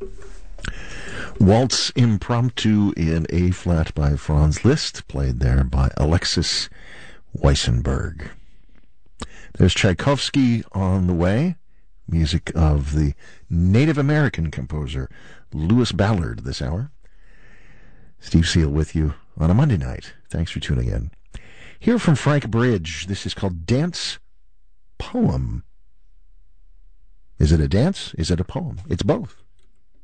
Waltz Impromptu in A-flat by Franz Liszt, played there by Alexis Weissenberg. There's Tchaikovsky on the way, music of the Native American composer Lewis Ballard this hour. Steve Seal with you on a Monday night. Thanks for tuning in. Here from Frank Bridge, this is called Dance Poem. Is it a dance? Is it a poem? It's both.